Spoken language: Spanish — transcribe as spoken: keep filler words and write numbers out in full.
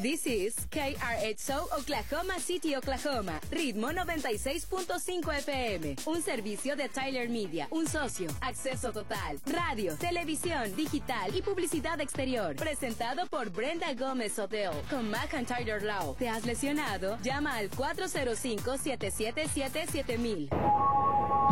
This is K R H O Oklahoma City, Oklahoma. Ritmo noventa y seis punto cinco F M. Un servicio de Tyler Media. Un socio. Acceso total. Radio, televisión, digital y publicidad exterior. Presentado por Brenda Gómez Hotel. Con McIntyre Law. ¿Te has lesionado? Llama al cuatro cero cinco, siete siete siete, siete mil.